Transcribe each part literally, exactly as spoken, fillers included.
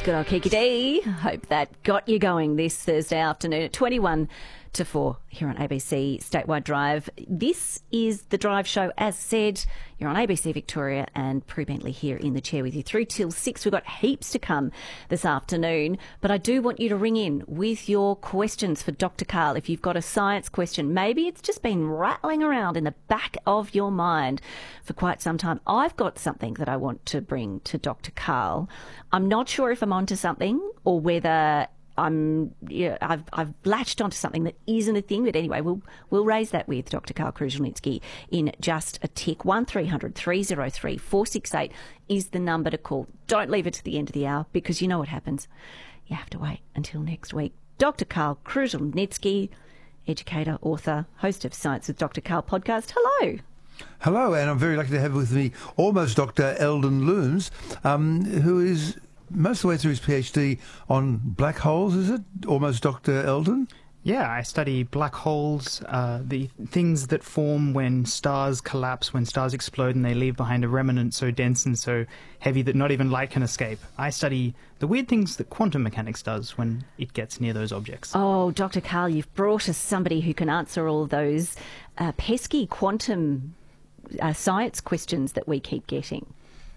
Good old Kiki D. Hope that got you going this Thursday afternoon at twenty-one to four here on A B C Statewide Drive. This is the Drive Show. As said, you're on A B C Victoria and Prue Bentley here in the chair with you through till six. We've got heaps to come this afternoon, but I do want you to ring in with your questions for Doctor Karl. If you've got a science question, maybe it's just been rattling around in the back of your mind for quite some time. I've got something that I want to bring to Doctor Karl. I'm not sure if I'm onto something or whether I'm, yeah, I've, I've latched onto something that isn't a thing, but anyway, we'll we'll raise that with Doctor Karl Kruszelnicki in just a tick. one three hundred three oh three four six eight is the number to call. Don't leave it to the end of the hour because you know what happens. You have to wait until next week. Doctor Karl Kruszelnicki, educator, author, host of Science with Doctor Karl podcast. Hello. Hello, and I'm very lucky to have with me almost Doctor Eldon Looms, um, who is most of the way through his PhD on black holes, is it? Almost Doctor Eldon? Yeah, I study black holes, uh, the things that form when stars collapse, when stars explode and they leave behind a remnant so dense and so heavy that not even light can escape. I study the weird things that quantum mechanics does when it gets near those objects. Oh, Doctor Karl, you've brought us somebody who can answer all those uh, pesky quantum uh, science questions that we keep getting.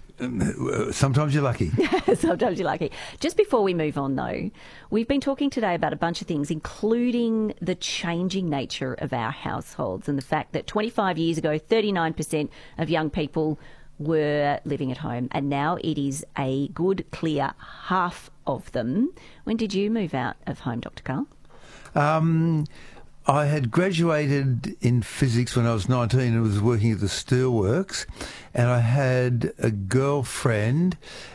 Sometimes you're lucky. Sometimes you're lucky. Just before we move on, though, we've been talking today about a bunch of things, including the changing nature of our households and the fact that twenty-five years ago, thirty-nine percent of young people were living at home, and now it is a good, clear half of them. When did you move out of home, Doctor Karl? Um... I had graduated in physics when I was nineteen and was working at the steelworks, and I had a girlfriend,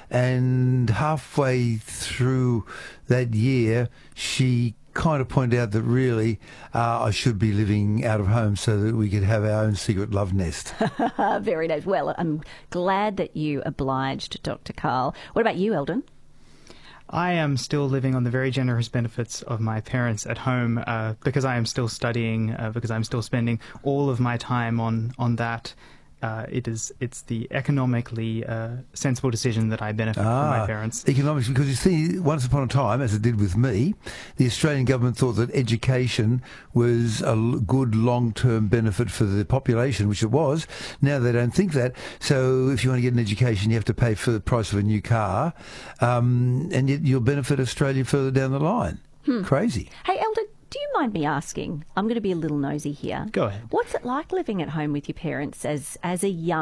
and halfway through that year she kind of pointed out that really uh, I should be living out of home so that we could have our own secret love nest. Very nice. Well, I'm glad that you obliged, Doctor Karl. What about you, Eldon? I am still living on the very generous benefits of my parents at home uh, because I am still studying, uh, because I'm still spending all of my time on, on that. Uh, it is, it's the economically uh, sensible decision that I benefit ah, from my parents. Economics, because you see, once upon a time, as it did with me, the Australian government thought that education was a good long-term benefit for the population, which it was. Now they don't think that. So if you want to get an education, you have to pay for the price of a new car, um, and yet you'll benefit Australia further down the line. Hmm. Crazy. Hey, Eldon, do you mind me asking? I'm going to be a little nosy here. Go ahead. What's it like living at home with your parents as as a young